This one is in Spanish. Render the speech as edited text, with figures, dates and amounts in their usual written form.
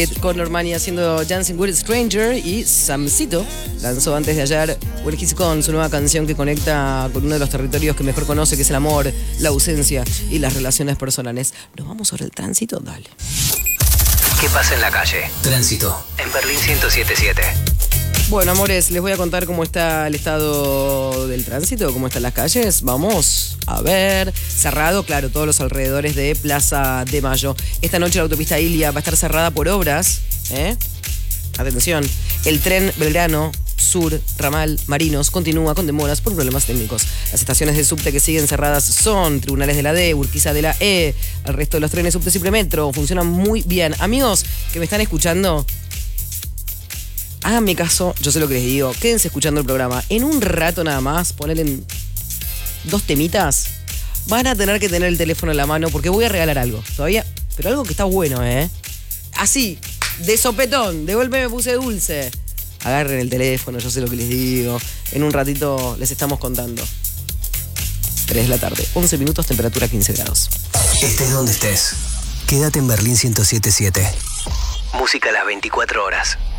Con Normani haciendo Dancing with a Stranger y Samcito lanzó antes de ayer Will Kiss con su nueva canción que conecta con uno de los territorios que mejor conoce, que es el amor, la ausencia y las relaciones personales. ¿Nos vamos sobre el tránsito? Dale. ¿Qué pasa en la calle? Tránsito en Berlín 107.7. Bueno, amores, les voy a contar cómo está el estado del tránsito, cómo están las calles. Vamos a ver. Cerrado, claro, todos los alrededores de Plaza de Mayo. Esta noche la autopista Ilia va a estar cerrada por obras. Atención. El tren Belgrano Sur, ramal Marinos, continúa con demoras por problemas técnicos. Las estaciones de subte que siguen cerradas son Tribunales de la D, Urquiza de la E. El resto de los trenes subte y Metro funcionan muy bien. Amigos que me están escuchando, háganme caso, yo sé lo que les digo. Quédense escuchando el programa. En un rato nada más, ponele 2 temitas. Van a tener que tener el teléfono en la mano porque voy a regalar algo. Todavía, pero algo que está bueno, Así, de sopetón, de golpe me puse dulce. Agarren el teléfono, yo sé lo que les digo. En un ratito les estamos contando. 3 de la tarde, 11 minutos, temperatura 15 grados. Estés donde estés, quédate en Berlín 107.7. Música a las 24 horas.